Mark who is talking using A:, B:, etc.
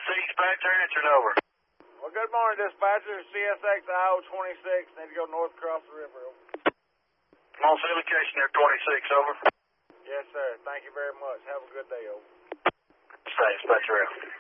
A: Dispatcher answering over.
B: Well, good morning, dispatcher. CSX IO-26. Need to go north across the river.
A: I'm on city location there, 26, over.
B: Yes, sir. Thank you very much. Have a good day, over.
A: Stay, dispatcher out.